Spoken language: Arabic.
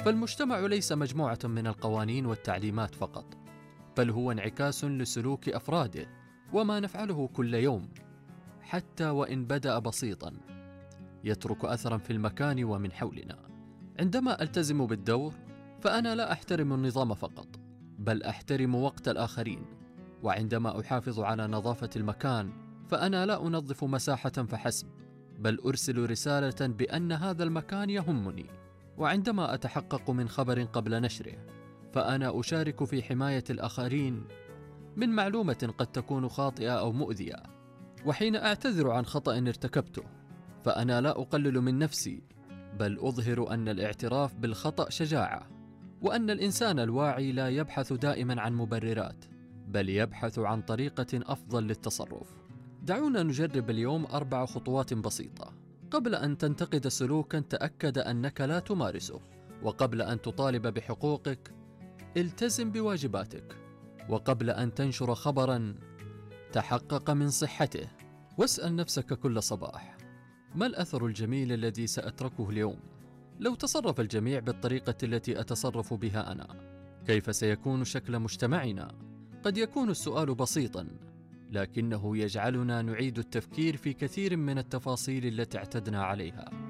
فالمجتمع ليس مجموعة من القوانين والتعليمات فقط، بل هو انعكاس لسلوك أفراده وما نفعله كل يوم، حتى وإن بدأ بسيطا يترك أثرا في المكان ومن حولنا. عندما ألتزم بالدور فأنا لا أحترم النظام فقط، بل أحترم وقت الآخرين. وعندما أحافظ على نظافة المكان فأنا لا أنظف مساحة فحسب، بل أرسل رسالة بأن هذا المكان يهمني. وعندما أتحقق من خبر قبل نشره فأنا أشارك في حماية الآخرين من معلومة قد تكون خاطئة أو مؤذية. وحين أعتذر عن خطأ ارتكبته فأنا لا أقلل من نفسي، بل أظهر أن الاعتراف بالخطأ شجاعة، وأن الإنسان الواعي لا يبحث دائما عن مبررات، بل يبحث عن طريقة أفضل للتصرف. دعونا نجرب اليوم 4 خطوات بسيطة. قبل أن تنتقد سلوكا تأكد أنك لا تمارسه، وقبل أن تطالب بحقوقك التزم بواجباتك، وقبل أن تنشر خبرا تحقق من صحته. واسأل نفسك كل صباح: ما الأثر الجميل الذي سأتركه اليوم؟ لو تصرف الجميع بالطريقة التي أتصرف بها أنا، كيف سيكون شكل مجتمعنا؟ قد يكون السؤال بسيطا، لكنه يجعلنا نعيد التفكير في كثير من التفاصيل التي اعتدنا عليها.